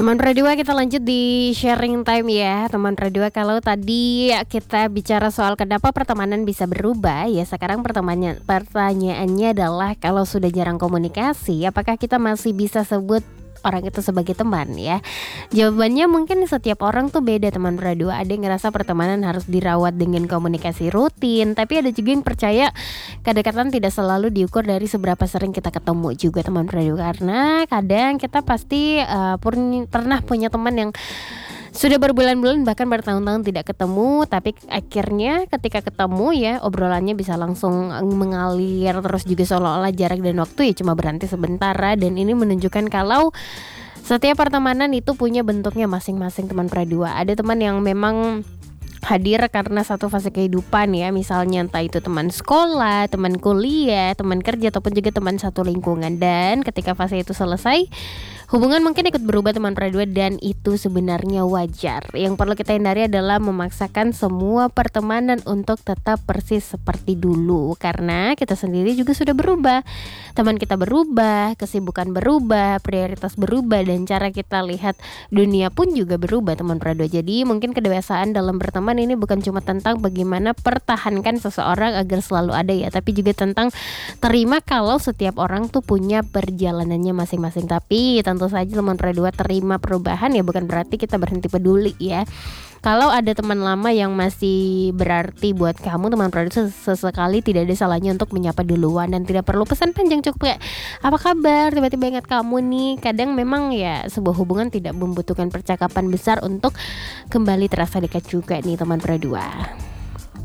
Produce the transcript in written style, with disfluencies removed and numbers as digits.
Teman Pradua, kita lanjut di sharing time ya teman Pradua. Kalau tadi kita bicara soal kenapa pertemanan bisa berubah, ya sekarang pertanyaannya adalah kalau sudah jarang komunikasi, apakah kita masih bisa sebut orang itu sebagai teman ya? Jawabannya mungkin setiap orang tuh beda teman Pradua. Ada yang ngerasa pertemanan harus dirawat dengan komunikasi rutin, tapi ada juga yang percaya kedekatan tidak selalu diukur dari seberapa sering kita ketemu juga teman Pradua. Karena kadang kita pasti pernah punya teman yang sudah berbulan-bulan bahkan bertahun-tahun tidak ketemu, tapi akhirnya ketika ketemu ya obrolannya bisa langsung mengalir, terus juga seolah-olah jarak dan waktu ya cuma berhenti sebentar. Dan ini menunjukkan kalau setiap pertemanan itu punya bentuknya masing-masing teman Pradua. Ada teman yang memang hadir karena satu fase kehidupan ya, misalnya entah itu teman sekolah, teman kuliah, teman kerja, ataupun juga teman satu lingkungan. Dan ketika fase itu selesai, hubungan mungkin ikut berubah teman Pradua, dan itu sebenarnya wajar. Yang perlu kita hindari adalah memaksakan semua pertemanan untuk tetap persis seperti dulu, karena kita sendiri juga sudah berubah, teman kita berubah, kesibukan berubah, prioritas berubah, dan cara kita lihat dunia pun juga berubah teman Pradua. Jadi mungkin kedewasaan dalam berteman ini bukan cuma tentang bagaimana pertahankan seseorang agar selalu ada ya, tapi juga tentang terima kalau setiap orang tuh punya perjalanannya masing-masing. Tapi tentu saja teman Pradua, terima perubahan ya bukan berarti kita berhenti peduli ya. Kalau ada teman lama yang masih berarti buat kamu, teman Pradua, sesekali tidak ada salahnya untuk menyapa duluan, dan tidak perlu pesan panjang, cukup kayak apa kabar, tiba-tiba ingat kamu nih. Kadang memang ya sebuah hubungan tidak membutuhkan percakapan besar untuk kembali terasa dekat juga nih teman Pradua.